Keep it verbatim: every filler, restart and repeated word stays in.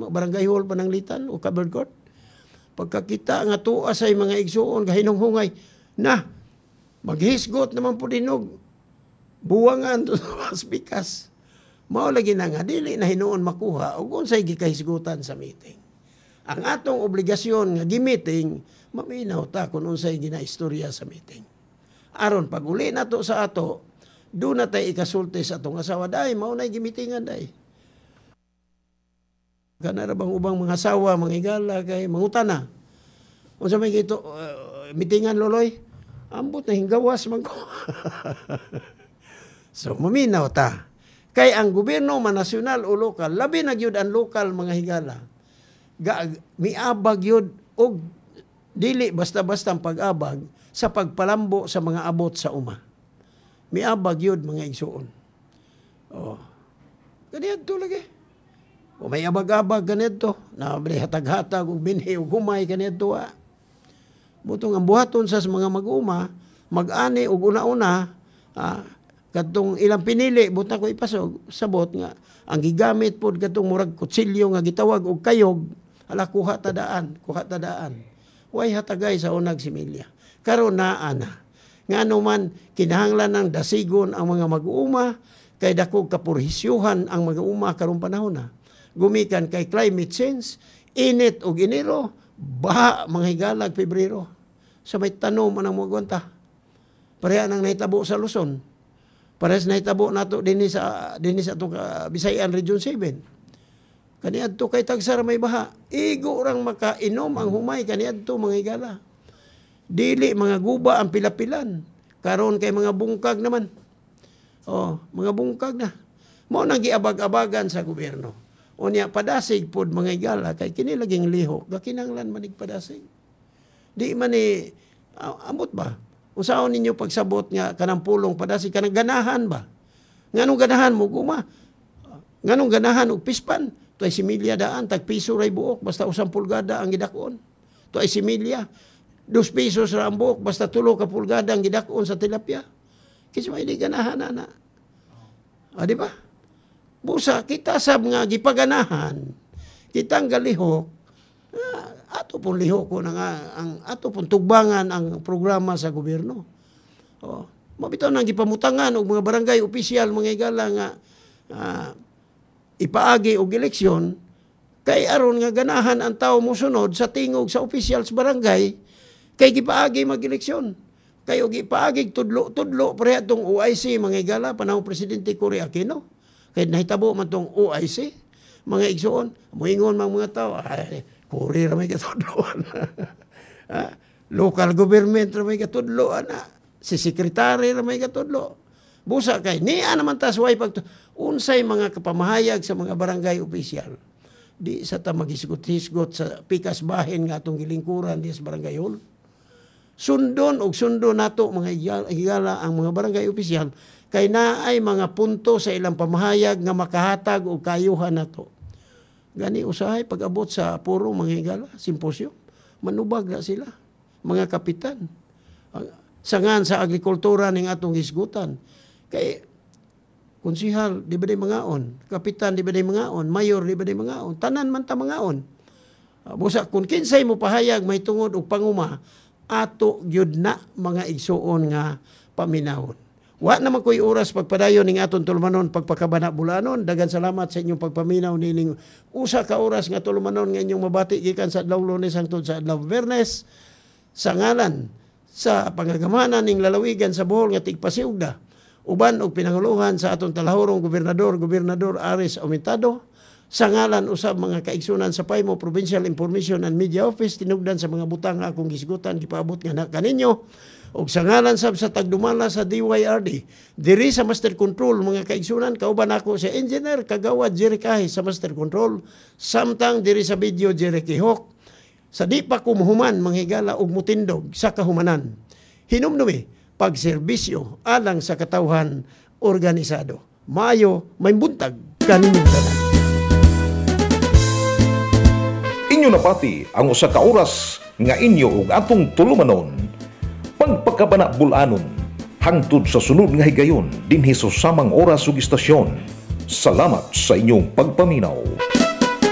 barangay hall pananglitan o covered court. Pagkakita nga tuwa say mga igsuon gahinong-hungay na maghisgot naman po dinog buwangan to mas bikas. Mao lagi na nga dili na hinuon makuha og unsay gikahisgutan sa meeting. Ang atong obligasyon nga gi-meeting maminaw ta kung unsay ginaistorya sa meeting. Aron pag uli nato sa ato, do na tay ikasulti sa atong asawa day mao nay gimitingan day. Kana ra bang ubang mga asawa, mga igala kay mangutana. Unsa may gito uh, mitingan loloy? Ambot na hinggawas man ko. So maminaw ta. Kay ang gobyerno man nasyonal o lokal, labi na gyud ang lokal mga higala. Ga, miabag yun og dili basta-basta ang pag-abag sa pagpalambo sa mga abot sa uma. Miabag yun mga igsuon. Oh. Ganito lagi. O may abag-abag ganito. Na may hatag-hatag o binhi o humay ganito. Ah. Butong ang buhaton sa mga mag-uma, mag-ani o una-una, ah, katong ilang pinili, buta ko ipasog, sabot nga, ang gigamit po katong murag kutsilyo nga gitawag og kayog, ala kuha tadaan, kuha tadaan. Way hatagay sa unag similya. Karon na ana. Nga naman, kinahanglan ng dasigon ang mga mag-uuma, kay dakog kapurhisyuhan ang mag-uuma karong panahon na. Gumikan kay climate change, init og Enero, baha mga higalag Pebrero. Sa may tanom anang magwanta. Pareha nang nahitabo sa Luzon. Parehas nahitabo nato dinhi sa dinhi sa atong uh, Bisayan Region seven. Kaniadto kay tagsara may baha. Igo rang makainom ang humay kaniadto mga higala. Dili mga guba ang pilapilan. Karon kay mga bungkag naman. Oh, mga bungkag na. Mao nang giabag-abagan sa gobyerno. Unya padasig pod mga higala kay kini laging lihok. Gakinanglan manig padasig. Di man ni uh, amot ba? Usaon ninyo pagsabot nga kanang pulong padasig kanang ganahan ba? Nganong ganahan mo guma? Nganong ganahan og pispan? Tuay similya daan tag piso ray buok basta usang pulgada ang gidakon. Tuay similya dos pesos ra ang buok basta tulo ka pulgada ang gidakon sa tilapia. Kasi may di ganahan ana. Ah, di ba? Busa kita sab nga gipaganahan. Kitang galihok. Ah, ato pong lihok ko na nga, ang, ato pong tugbangan ang programa sa gobyerno. Oh, mabitaw nang gipamutangan og mga barangay opisyal, mga igala nga uh, ipaagi og eleksyon, kay aron nga ganahan ang tao musunod sa tingog sa opisyal sa barangay, kay gipaagi mag-eleksyon. Kay og ipaagi tudlo-tudlo pareha tong O I C, mga igala, panahon Presidente Cory Aquino. Kay nahitabo man tong O I C, mga igsuon, moingon mang mga tao, ay, Cory ra may katudloan. Local government ra may katudloan. Si sekretary ra may katudlo. Busa kay niya naman tas way pag unsay mga kapamahayag sa mga barangay opisyal. Di sa ta magisgot-hisgot sa pikas bahin nga atong gilingkuran di sa barangay hall. Sundon og sundo nato mga higala ang mga barangay opisyal kay naay mga punto sa ilang pamahayag nga makahatag og kayuhan nato. Gani usahay pag-abot sa puro mga higala, simposyo, manubag na sila, mga kapitan. Sangan sa agrikultura ning atong hisgutan. Kay konsihal, di ba di mangaon? Kapitan, di ba di mangaon? Mayor, di ba di mangaon? Tanan man ta mangaon. Busa, kung kinsay mo pahayag, may tungod o panguma, ato gyud na mga igsuon nga paminahon. Wa naman ko'y oras pagpadayon ning aton tulumanon pagpakabana bulanon. Dagan salamat sa inyong pagpaminaw nining usa ka oras nga tulumanon nga inyong mabati gikan sa adlaw Lunes hangtod sa adlaw Biyernes. Sa ngalan sa pangagamanan ning lalawigan sa Bohol nga tigpasiugda. Uban og pinanguluhan sa aton talahorong gobernador, Gobernador Aris Aumentado. Sa ngalan usab mga kaigsunan sa Paimo Provincial Information and Media Office tinugdan sa mga butang nga akong gisgutan gipaabot nga na kaninyo. Og sa ngalan sab sa tagdumala sa D Y R D diri sa Master Control mga kaigsunan kauban ako si Engineer Kagawad Jerry Kahis sa Master Control samtang diri sa video Jerry Kihok sa di pa kumuhuman mga higala og mutindog sa kahumanan hinumdumi pagserbisyo alang sa katawhan organisado. Maayo may buntag kaninyong tanan. Inyo napati ang usa ka oras nga inyo ug atong tulumanon pagpakabana bulanon hangtod sa sunod nga higayon dinhi sa samang oras ug istasyon. Salamat sa inyong pagpaminaw.